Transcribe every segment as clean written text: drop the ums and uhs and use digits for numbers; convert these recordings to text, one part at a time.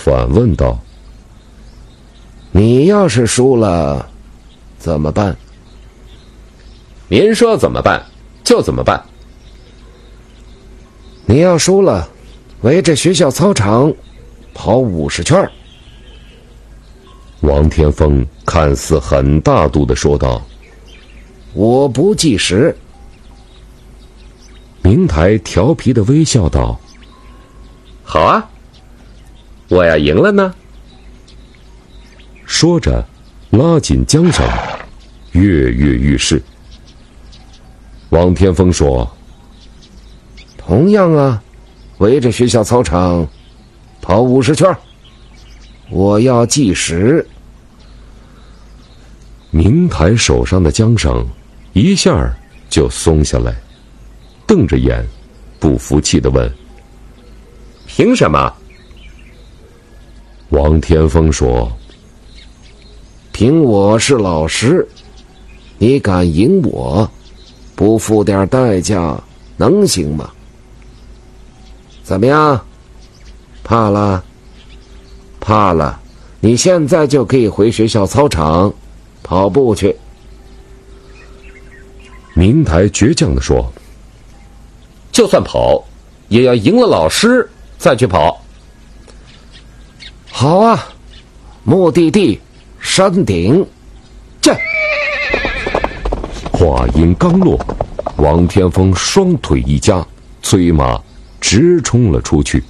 反问道： 你要是输了怎么办？ 您说怎么办就怎么办。 你要输了，围着学校操场跑50圈。 王天风看似很大度地说道： 我不计时。 明台调皮地微笑道： 好啊，我要赢了呢。 说着拉紧缰绳，跃跃欲试。王天风说： 同样啊，围着学校操场跑50圈，我要计时。 明台手上的缰绳一下就松下来，瞪着眼不服气地问： 凭什么？ 王天风说： 凭我是老师，你敢赢我，不付点代价能行吗？怎么样？怕了？怕了，你现在就可以回学校操场跑步去。 明台倔强地说： 就算跑也要赢了老师再去跑。 好啊，目的地山顶见。 话音刚落，王天风双腿一夹，催马直冲了出去。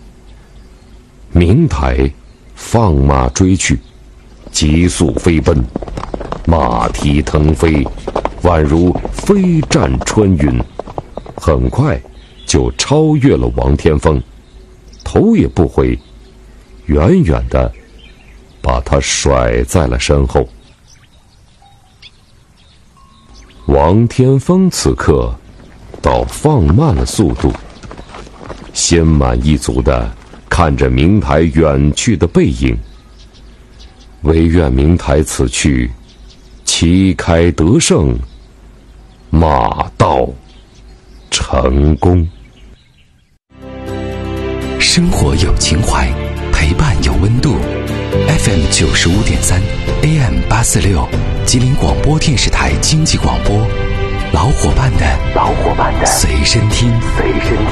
明台放马追去，急速飞奔，马蹄腾飞，宛如飞战穿云，很快就超越了王天风，头也不回，远远地把他甩在了身后。王天风此刻倒放慢了速度，心满意足地看着明台远去的背影，唯愿明台此去旗开得胜，马到成功。 生活有情怀，陪伴有温度。FM 95.3 AM 846，吉林广播电视台经济广播，老伙伴的随身听。